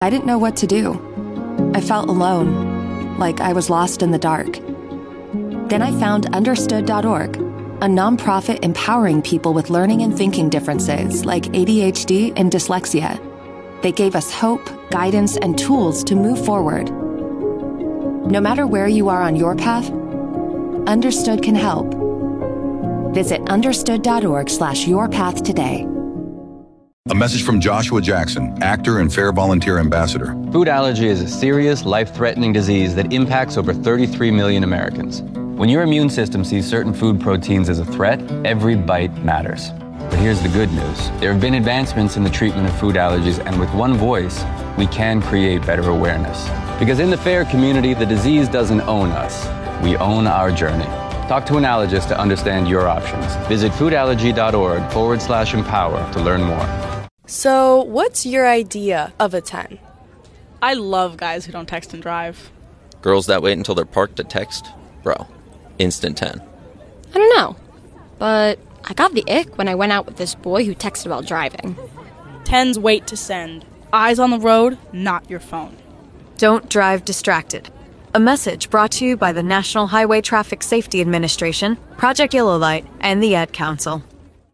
I didn't know what to do. I felt alone, like I was lost in the dark. Then I found Understood.org, a nonprofit empowering people with learning and thinking differences like ADHD and dyslexia. They gave us hope, guidance, and tools to move forward. No matter where you are on your path, Understood can help. Visit understood.org/yourpath today. A message from Joshua Jackson, actor and Fair Volunteer Ambassador. Food allergy is a serious, life-threatening disease that impacts over 33 million Americans. When your immune system sees certain food proteins as a threat, every bite matters. But here's the good news. There have been advancements in the treatment of food allergies, and with one voice, we can create better awareness. Because in the FAIR community, the disease doesn't own us. We own our journey. Talk to an allergist to understand your options. Visit foodallergy.org/empower to learn more. So, what's your idea of a 10? I love guys who don't text and drive. Girls that wait until they're parked to text? Bro, instant 10. I don't know, but I got the ick when I went out with this boy who texted while driving. 10s wait to send. Eyes on the road, not your phone. Don't drive distracted. A message brought to you by the National Highway Traffic Safety Administration, Project Yellow Light, and the Ad Council.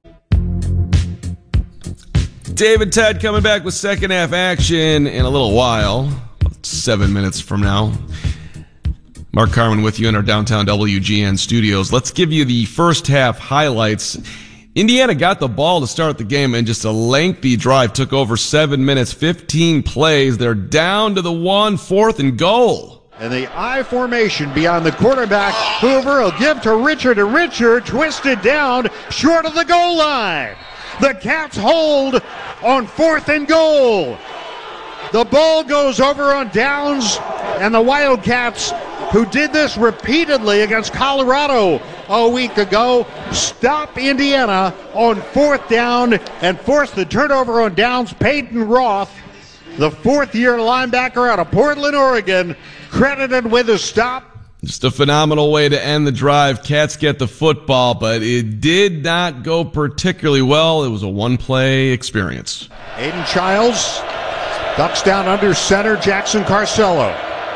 Dave and Ted coming back with second half action in a little while, 7 minutes from now. Mark Carman with you in our downtown WGN studios. Let's give you the first half highlights. Indiana got the ball to start the game and just a lengthy drive. Took over 7 minutes, 15 plays. They're down to the 1, 4th and goal. And the I formation beyond the quarterback. Hoover will give to Richard, and Richard twisted down short of the goal line. The Cats hold on 4th and goal. The ball goes over on downs, and the Wildcats, who did this repeatedly against Colorado a week ago, stop Indiana on 4th down and force the turnover on downs. Peyton Roth, the 4th-year linebacker out of Portland, Oregon, credited with a stop. Just a phenomenal way to end the drive. Cats get the football, but it did not go particularly well. It was a one-play experience. Aiden Childs ducks down under center. Jackson Carcello.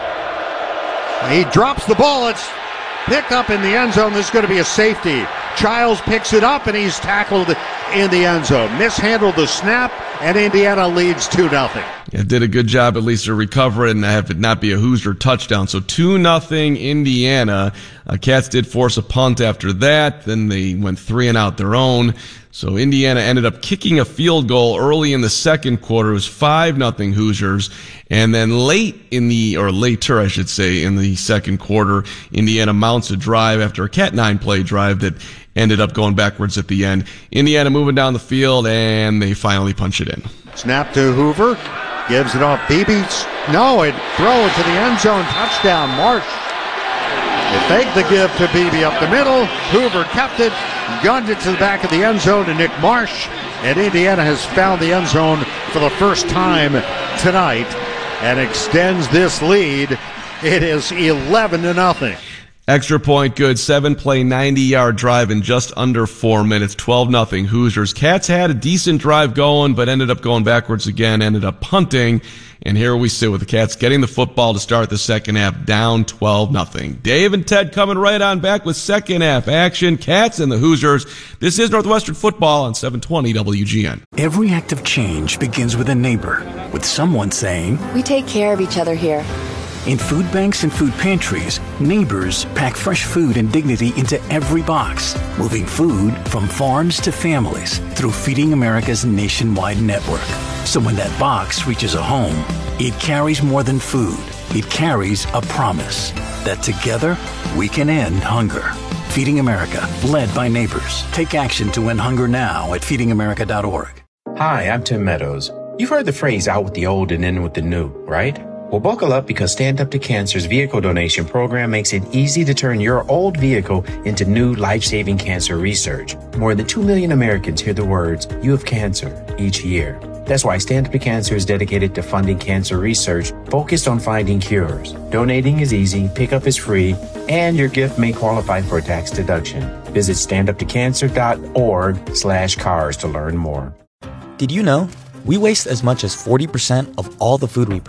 He drops the ball. It's picked up in the end zone. This is going to be a safety. Childs picks it up, and he's tackled in the end zone. Mishandled the snap, and Indiana leads 2-0. It did a good job at least to recover it and have it not be a Hoosier touchdown. So 2-0 Indiana. Cats did force a punt after that. Then they went 3-and-out their own. So Indiana ended up kicking a field goal early in the second quarter. It was 5-0 Hoosiers. And then later, I should say, in the second quarter, Indiana mounts a drive after a Cat 9-play drive that ended up going backwards at the end. Indiana moving down the field, and they finally punch it in. Snap to Hoover. Gives it off. Beebe. No, it throw it to the end zone. Touchdown, Marsh. They faked the give to Beebe up the middle. Hoover kept it, gunned it to the back of the end zone to Nick Marsh. And Indiana has found the end zone for the first time tonight and extends this lead. It is 11-0. Extra point good. 7-play, 90-yard drive in just under 4 minutes. 12-0 Hoosiers. Cats had a decent drive going, but ended up going backwards again, ended up punting. And here we sit with the Cats getting the football to start the second half, down 12-0. Dave and Ted coming right on back with second half action. Cats and the Hoosiers. This is Northwestern Football on 720 WGN. Every act of change begins with a neighbor, with someone saying, "We take care of each other here." In food banks and food pantries, neighbors pack fresh food and dignity into every box, moving food from farms to families through Feeding America's nationwide network. So when that box reaches a home, it carries more than food. It carries a promise that together we can end hunger. Feeding America, led by neighbors. Take action to end hunger now at feedingamerica.org. Hi, I'm Tim Meadows. You've heard the phrase out with the old and in with the new, right? Well, buckle up because Stand Up to Cancer's vehicle donation program makes it easy to turn your old vehicle into new life-saving cancer research. More than 2 million Americans hear the words, "You have cancer," each year. That's why Stand Up to Cancer is dedicated to funding cancer research focused on finding cures. Donating is easy, pickup is free, and your gift may qualify for a tax deduction. Visit standuptocancer.org/cars to learn more. Did you know We waste as much as 40% of all the food we produce.